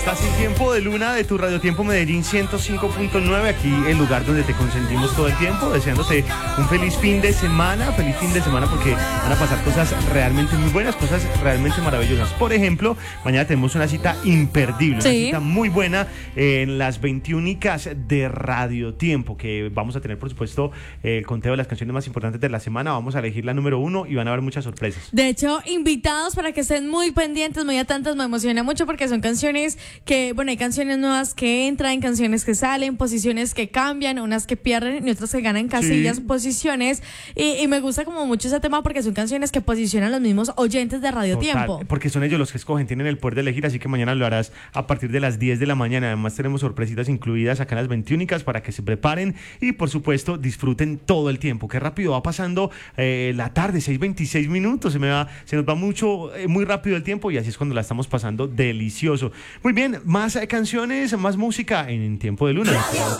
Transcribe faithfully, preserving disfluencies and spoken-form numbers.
Estás en Tiempo de Luna de tu Radio Tiempo Medellín ciento cinco punto nueve, aquí el lugar donde te consentimos todo el tiempo, deseándote un feliz fin de semana, feliz fin de semana porque van a pasar cosas realmente muy buenas, cosas realmente maravillosas. Por ejemplo, mañana tenemos una cita imperdible, sí. una cita muy buena en las veintiúnicas de Radio Tiempo, que vamos a tener, por supuesto, el conteo de las canciones más importantes de la semana. Vamos a elegir la número uno y van a haber muchas sorpresas. De hecho, invitados para que estén muy pendientes, muy atentos, me emociona mucho porque son canciones que, bueno, hay canciones nuevas que entran, canciones que salen, posiciones que cambian, unas que pierden y otras que ganan casillas, sí. posiciones, y, y me gusta como mucho ese tema porque son canciones que posicionan los mismos oyentes de Radio Total, Tiempo. Porque son ellos los que escogen, tienen el poder de elegir, así que mañana lo harás a partir de las diez de la mañana. Además tenemos sorpresitas incluidas acá en las veintiúnicas para que se preparen y por supuesto disfruten todo el tiempo. Qué rápido va pasando eh, la tarde, seis veintiséis minutos, se me va, se nos va mucho, eh, muy rápido el tiempo y así es cuando la estamos pasando delicioso. Muy bien, más eh, canciones, más música en Tiempo de Luna.